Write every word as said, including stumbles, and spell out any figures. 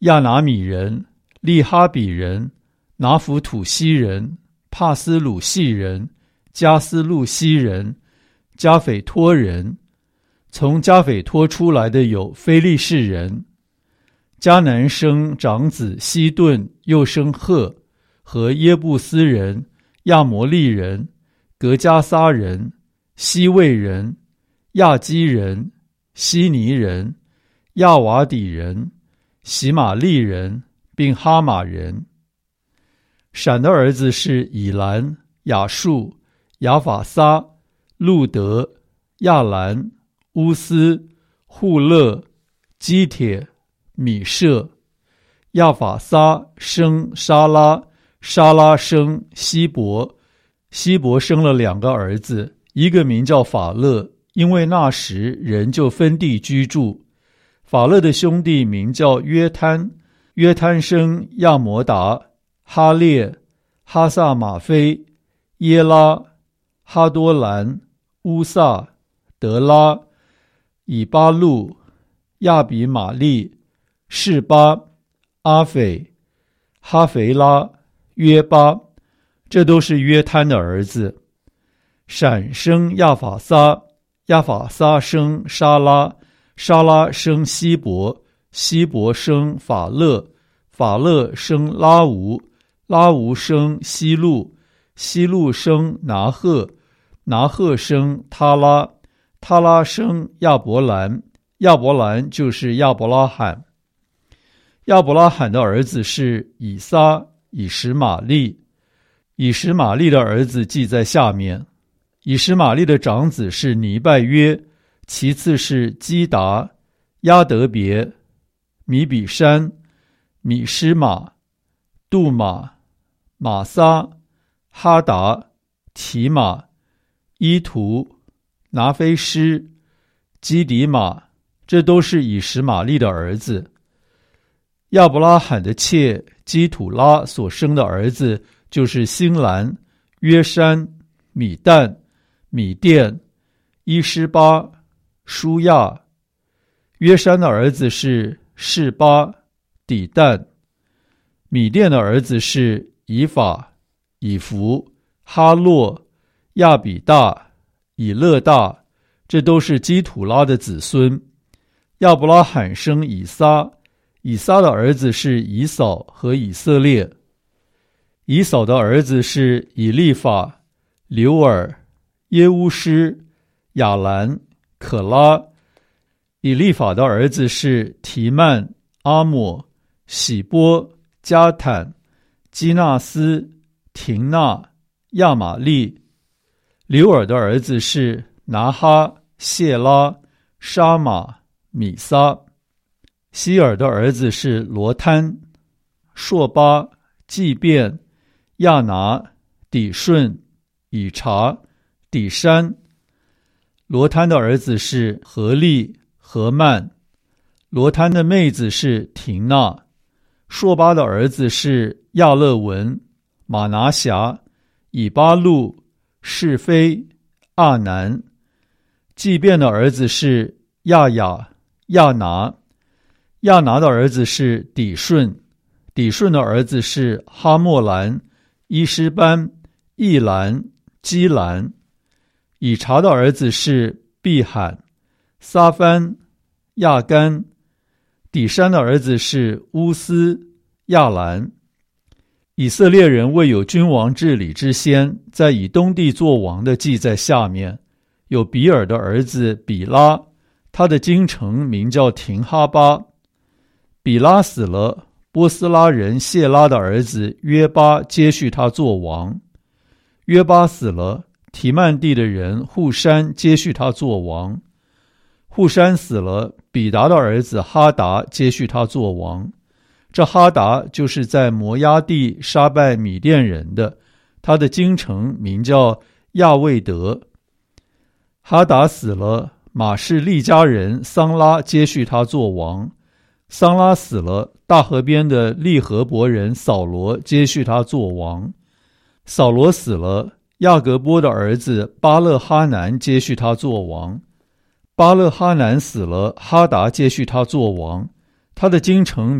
亚拿米人、利哈比人、拿弗土西人、帕斯鲁西人、加斯路西人、加斐托人。从加斐托出来的有非利士人。迦南生长子西顿，又生赫和耶布斯人、亚摩利人、格加撒人、西魏人、亚基人、希尼人、亚瓦底人、喜玛利人，并哈马人。闪的儿子是以兰、亚述、亚法撒、路德、亚兰、乌斯、户勒、基帖、米舍。亚法撒生沙拉，沙拉生希伯，希伯生了两个儿子，一个名叫法勒，因为那时人就分地居住。法勒的兄弟名叫约摊，约摊生亚摩达、哈列、哈萨马菲、耶拉、哈多兰、乌萨、德拉、以巴路、亚比玛利、示巴、阿斐、哈肥拉、约巴，这都是约摊的儿子。闪生亚法撒，亚法撒生沙拉，沙拉生希伯，希伯生法勒，法勒生拉吾，拉吾生希路，希路生拿赫，拿赫生他拉，他拉生亚伯兰，亚伯兰就是亚伯拉罕。亚伯拉罕的儿子是以撒、以实玛利。以实玛利的儿子记在下面。以实玛利的长子是尼拜约，其次是基达、亚德别、米比山、米施玛、杜马、玛撒、哈达、提马、伊图、拿菲施、基底马，这都是以实玛利的儿子。亚伯拉罕的妾基土拉所生的儿子就是辛兰、约山、米旦、米甸、伊施巴、舒亚。约山的儿子是示巴、底旦。米甸的儿子是以法、以弗、哈洛、亚比大、以勒大，这都是基土拉的子孙。亚伯拉罕生以撒，以撒的儿子是以扫和以色列。以扫的儿子是以利法、流尔、耶乌施、亚兰、可拉。以利法的儿子是提曼、阿抹、喜波、加坦、基纳斯、廷纳、亚玛利。流尔的儿子是拿哈、谢拉、沙马、米撒。希尔的儿子是罗摊、朔巴、祭便、亚拿、底顺、以查、底山。罗摊的儿子是何利、何曼。罗摊的妹子是廷纳。朔巴的儿子是亚勒文、马拿辖、以巴路、是非、阿南。祭便的儿子是亚雅、亚拿。亚拿的儿子是底顺，底顺的儿子是哈莫兰、伊施班、易兰、基兰。以查的儿子是毕罕、撒番、亚干。底山的儿子是乌斯、亚兰。以色列人未有君王治理之先，在以东地作王的记在下面。有比尔的儿子比拉，他的京城名叫廷哈巴。比拉死了，波斯拉人谢拉的儿子约巴接续他做王。约巴死了，提曼地的人户山接续他做王。户山死了，比达的儿子哈达接续他做王。这哈达就是在摩押地杀败米甸人的，他的京城名叫亚卫德。哈达死了，马士利家人桑拉接续他做王。桑拉死了，大河边的利河伯人扫罗接续他做王。扫罗死了，亚革波的儿子巴勒哈南接续他做王。巴勒哈南死了，哈达接续他做王，他的京城